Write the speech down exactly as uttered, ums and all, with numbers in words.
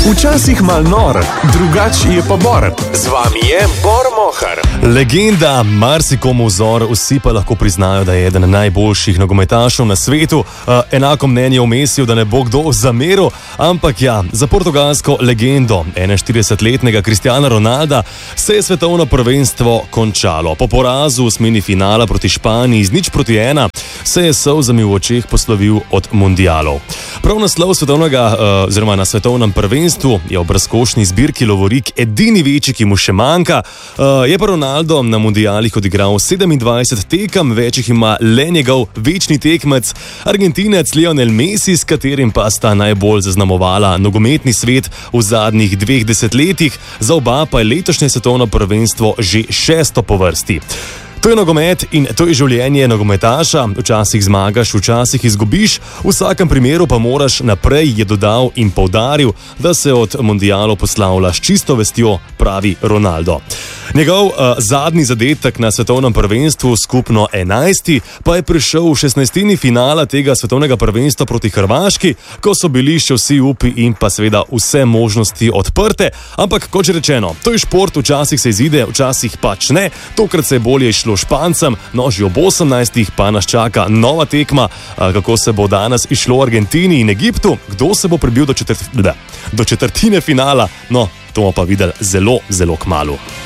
Včasih mal nor, drugač je pa Bor. Z vami je Bor Mohar. Legenda, marsikomu vzor, vsi pa lahko priznajo, da je eden najboljših nogometašev na svetu. Uh, enako mnenje v mesju, da ne bo kdo zameril, ampak ja, za portugalsko legendo enainštiridesetletnega Cristiana Ronalda se je svetovno prvenstvo končalo. Po porazu v osmini finala proti Španiji z nič proti ena se je s solzami v očeh poslovil od mundialov. Prav naslov svetovnega, uh, oziroma na svetovnem prvenstvu je ob razkošni zbirki lovorik edini večji, ki mu še manjka. Uh, je pa Ronaldo na mundialih odigral sedemindvajset tekem, večjih ima le njegov večni tekmec, Argentinec Lionel Messi, s katerim pa sta najbolj zaznamovala nogometni svet v zadnjih dveh desetletjih, za oba pa je letošnje svetovno prvenstvo že šesto po vrsti. To je nogomet in to je življenje nogometaša. Včasih zmagaš, včasih izgubiš, v vsakem primeru pa moraš naprej, je dodal in poudaril, da se od mundialov poslavlja s čisto vestjo, pravi Ronaldo. Njegov uh, zadnji zadetek na svetovnem prvenstvu, skupno enajsti, pa je prišel v šestnajstini finala tega svetovnega prvenstva proti Hrvaški, ko so bili še vsi upi in pa seveda vse možnosti odprte. Ampak, kot že rečeno, to je šport, včasih se izide, včasih pač ne. Tokrat se je bolje išlo Špancem, no že ob osemnajstih pa nas čaka nova tekma, kako se bo danes išlo Argentini in Egiptu, kdo se bo prebil do, četrt, do četrtine finala, no to bomo pa videli zelo, zelo kmalu.